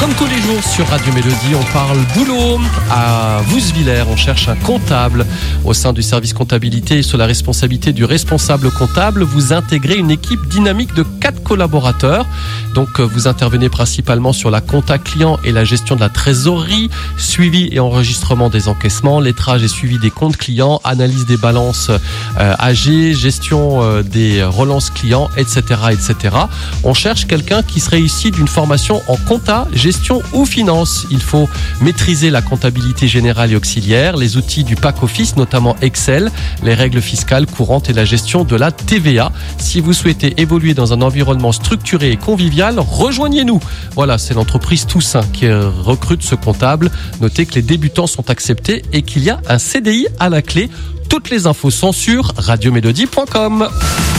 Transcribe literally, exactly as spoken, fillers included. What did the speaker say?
Comme tous les jours sur Radio Mélodie, on parle boulot. À Vousvillers, on cherche un comptable. Au sein du service comptabilité et sous la responsabilité du responsable comptable, vous intégrez une équipe dynamique de quatre collaborateurs. Donc, vous intervenez principalement sur la compta client et la gestion de la trésorerie, suivi et enregistrement des encaissements, lettrage et suivi des comptes clients, analyse des balances euh, A G, gestion euh, des relances clients, et cetera, et cetera. On cherche quelqu'un qui serait issu d'une formation en compta, gestion ou finance. Il faut maîtriser la comptabilité générale et auxiliaire, les outils du pack office, notamment Excel, les règles fiscales courantes et la gestion de la T V A. Si vous souhaitez évoluer dans un environnement structuré et convivial, rejoignez-nous. Voilà, c'est l'entreprise Toussaint qui recrute ce comptable. Notez que les débutants sont acceptés et qu'il y a un C D I à la clé. Toutes les infos sont sur radio mélodie point com.